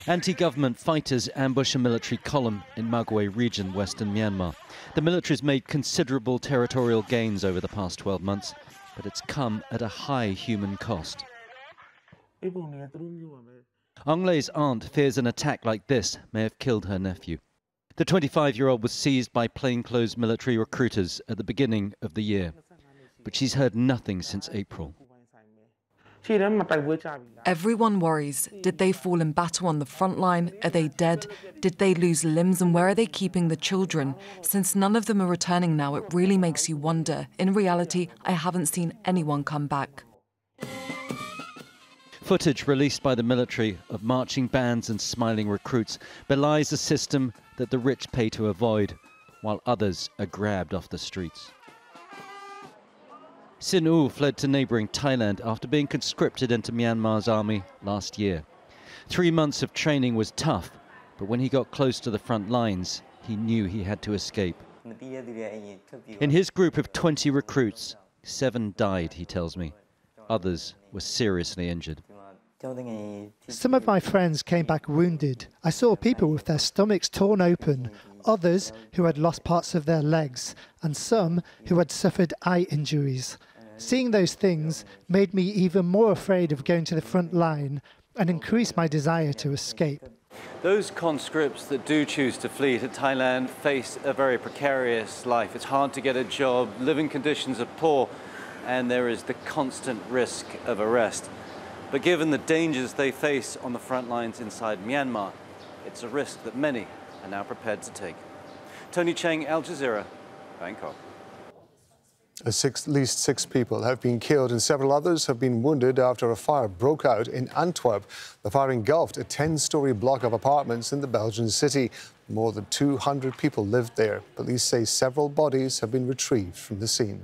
Anti-government fighters ambush a military column in Magwe region, western Myanmar. The military's made considerable territorial gains over the past 12 months, but it's come at a high human cost. Aung Lay's aunt fears an attack like this may have killed her nephew. The 25-year-old was seized by plainclothes military recruiters at the beginning of the year, but she's heard nothing since April. Everyone worries. Did they fall in battle on the front line? Are they dead? Did they lose limbs? And where are they keeping the children? Since none of them are returning now, it really makes you wonder. In reality, I haven't seen anyone come back. Footage released by the military of marching bands and smiling recruits belies a system that the rich pay to avoid, while others are grabbed off the streets. Sin U fled to neighbouring Thailand after being conscripted into Myanmar's army last year. 3 months of training was tough, but when he got close to the front lines, he knew he had to escape. In his group of 20 recruits, 7 died, he tells me. Others were seriously injured. Some of my friends came back wounded. I saw people with their stomachs torn open, others who had lost parts of their legs, and some who had suffered eye injuries. Seeing those things made me even more afraid of going to the front line and increased my desire to escape. Those conscripts that do choose to flee to Thailand face a very precarious life. It's hard to get a job, living conditions are poor, and there is the constant risk of arrest. But given the dangers they face on the front lines inside Myanmar, it's a risk that many are now prepared to take. Tony Cheng, Al Jazeera, Bangkok. At least 6 people have been killed and several others have been wounded after a fire broke out in Antwerp. The fire engulfed a 10-storey block of apartments in the Belgian city. More than 200 people lived there. Police say several bodies have been retrieved from the scene.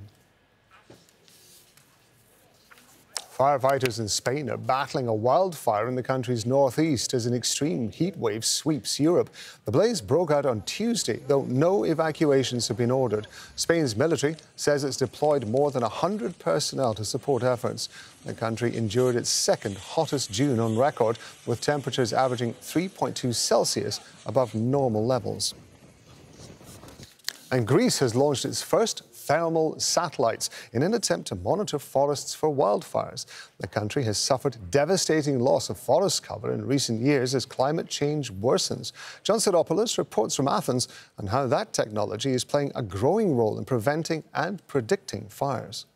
Firefighters in Spain are battling a wildfire in the country's northeast as an extreme heat wave sweeps Europe. The blaze broke out on Tuesday, though no evacuations have been ordered. Spain's military says it's deployed more than 100 personnel to support efforts. The country endured its second hottest June on record, with temperatures averaging 3.2 Celsius above normal levels. And Greece has launched its first thermal satellites in an attempt to monitor forests for wildfires. The country has suffered devastating loss of forest cover in recent years as climate change worsens. John Siropoulos reports from Athens on how that technology is playing a growing role in preventing and predicting fires.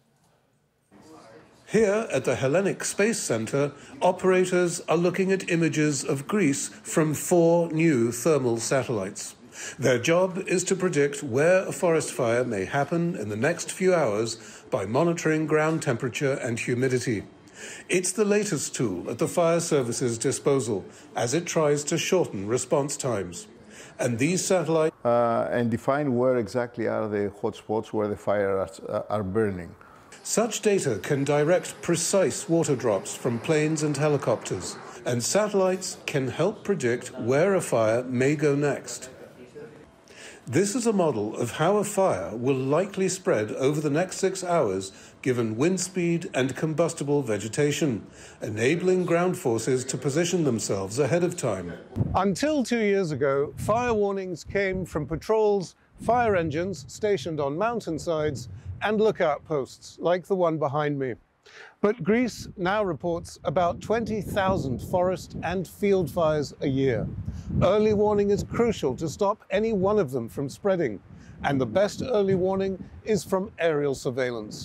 Here at the Hellenic Space Centre, operators are looking at images of Greece from 4 new thermal satellites. Their job is to predict where a forest fire may happen in the next few hours by monitoring ground temperature and humidity. It's the latest tool at the fire service's disposal as it tries to shorten response times. And these satellites and define where exactly are the hotspots where the fires are burning. Such data can direct precise water drops from planes and helicopters, and satellites can help predict where a fire may go next. This is a model of how a fire will likely spread over the next 6 hours, given wind speed and combustible vegetation, enabling ground forces to position themselves ahead of time. Until 2 years ago, fire warnings came from patrols, fire engines stationed on mountainsides, and lookout posts like the one behind me. But Greece now reports about 20,000 forest and field fires a year. Early warning is crucial to stop any one of them from spreading, and the best early warning is from aerial surveillance.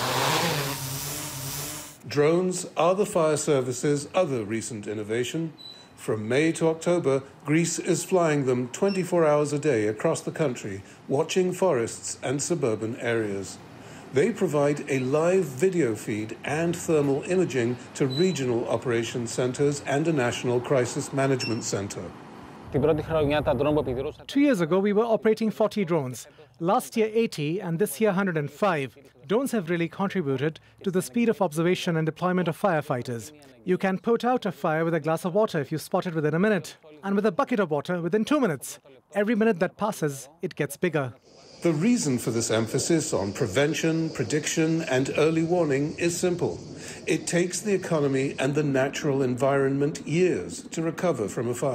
Drones are the fire service's other recent innovation. From May to October, Greece is flying them 24 hours a day across the country, watching forests and suburban areas. They provide a live video feed and thermal imaging to regional operations centres and a national crisis management centre. 2 years ago, we were operating 40 drones. Last year, 80, and this year, 105. Drones have really contributed to the speed of observation and deployment of firefighters. You can put out a fire with a glass of water if you spot it within a minute, and with a bucket of water within 2 minutes. Every minute that passes, it gets bigger. The reason for this emphasis on prevention, prediction, and early warning is simple. It takes the economy and the natural environment years to recover from a fire.